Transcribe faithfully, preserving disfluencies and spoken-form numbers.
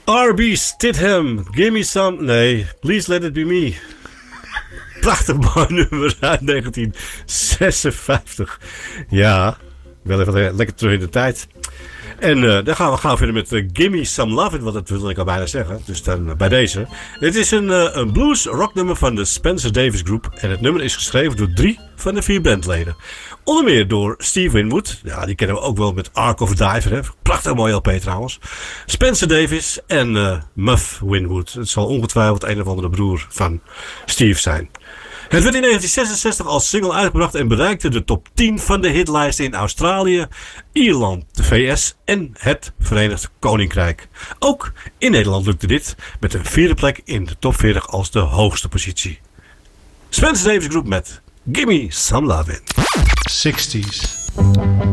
R B Stidham, Give Me Some... Nee, Please Let It Be Me. Prachtig mooi nummer uit negentien zesenvijftig. Ja, wel even lekker terug in de tijd. En uh, dan gaan we gaan verder met uh, Gimme Some Love It, want dat wil ik al bijna zeggen. Dus dan uh, bij deze. Het is een, uh, een blues rock nummer van de Spencer Davis Group. En het nummer is geschreven door drie van de vier bandleden. Onder meer door Steve Winwood. Ja, die kennen we ook wel met Ark of Diver. Hè? Prachtig mooi L P trouwens. Spencer Davis en uh, Muff Winwood. Het zal ongetwijfeld een of andere broer van Steve zijn. Het werd in negentien zesenzestig als single uitgebracht en bereikte de top tien van de hitlijsten in Australië, Ierland, de V S en het Verenigd Koninkrijk. Ook in Nederland lukte dit met een vierde plek in de top veertig als de hoogste positie. Spencer Davis Group met Gimme Some Lovin'. zestig's.